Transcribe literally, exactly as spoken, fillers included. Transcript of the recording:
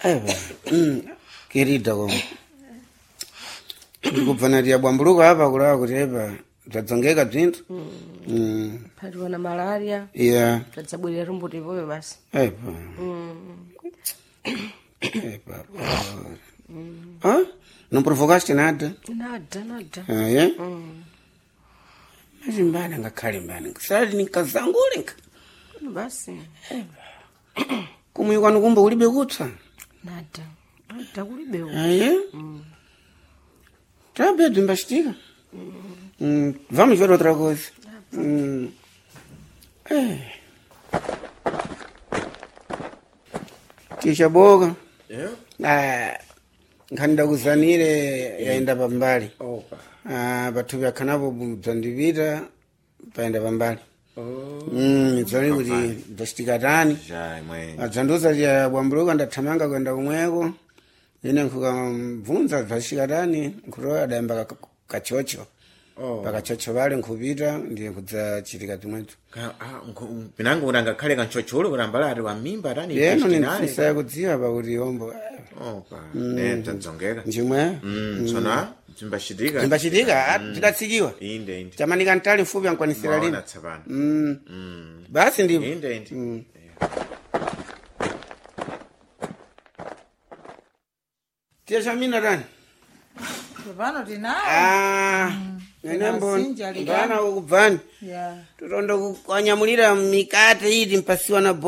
eba mm querida ko ndikubvanaria bwambuluko apa kulawa kuti eba tadzongeka bzinthu mm Paliwa na malaria. yeah Tadzabwera rumbuti poyo basi. eba Mm. eba ah não provocaste nada Nada, nada. ah yeah Mm. mas mbana ngakhale mbana kusali nikazangulenka Basi. kumwe kwanu kumba ulibe kutsa Nada. Nada kulibewo. ah yeah Mm. Trabe dimbastica. Mm, vamos ver outra coisa. Mm. É. Kisha boga. Yeah? Ah, nkanda kuzanire yaenda pambali. Opa. Ah, bathu byakhanabo bzandivita paenda pambali. Oh. Mm, zali kuti ndastika tani. Jai mwe. Adzanduza ya bwambuluka ndathamanga kwenda kumweko. Ine nkukamvunza zvasvika tani nkuroya daimba kachocho. Oh. Pakachocho vale nkupita ndiye kudzachitika dzimwedzo. Ka ah pinango unanga khale kanchocholo kurambala ari wa mimba tani. Yeno ndifisa yakudziwa pakuti yombo. Opa. Ne tadzongeka. Njimwe? Mm, tsona dzimbashitika. Dzimbashitika tidatsikiwa. Inde inde. Chamanika ntali mfupi ankwanisira lini. Maona tsapana. Mm. Mm. Basi ndipo. Inde inde. Mm. Tia Shamina tani? Vano tinao. Ah. Nenembo. Masinja ligani. Bana ukubvani. Yeah. Tutondo kuanyamulira mikate iyi timpasiwa na